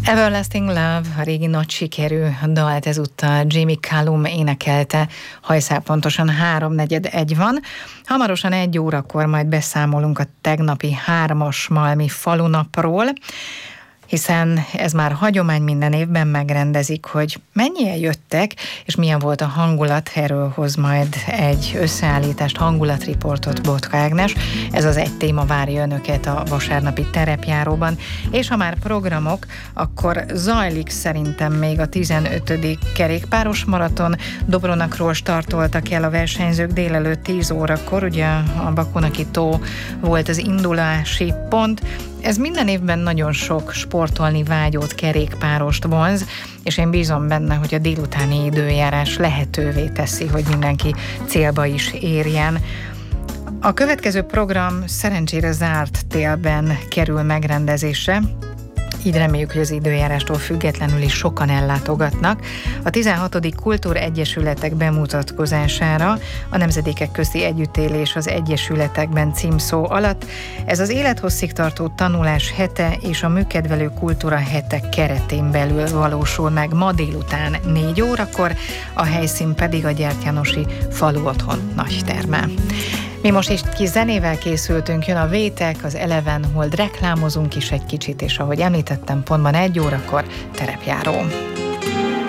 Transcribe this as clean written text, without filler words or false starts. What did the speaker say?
Everlasting Love, a régi nagy sikerű dalt ezúttal Jamie Cullum énekelte, hajszál pontosan 3:41 van. Hamarosan 1 órakor majd beszámolunk a tegnapi 3-as malmi falunapról, hiszen ez már hagyomány, minden évben megrendezik, hogy mennyien jöttek, és milyen volt a hangulat. Erről hoz majd egy összeállítást, hangulatriportot Botka Ágnes. Ez az egy téma várja önöket a vasárnapi terepjáróban. És ha már programok, akkor zajlik szerintem még a 15. kerékpáros maraton. Dobronakról startoltak el a versenyzők délelőtt 10 órakor, ugye a Bakunaki tó volt az indulási pont. Ez minden évben nagyon sok sportolni vágyót kerékpárost vonz, és én bízom benne, hogy a délutáni időjárás lehetővé teszi, hogy mindenki célba is érjen. A következő program szerencsére zárt télben kerül megrendezésre, így reméljük, hogy az időjárástól függetlenül is sokan ellátogatnak. A 16. Kultúregyesületek bemutatkozására a Nemzedékek közti együttélés az egyesületekben címszó alatt. Ez az élethosszig tartó tanulás hete és a műkedvelő kultúra hetek keretén belül valósul meg ma délután 4 órakor, a helyszín pedig a Gyertyánosi Falu Otthon nagyterme. Mi most is kis zenével készültünk, jön a Vétek, az Eleven Hold, reklámozunk is egy kicsit, és ahogy említettem, pontban 1 órakor terepjáró.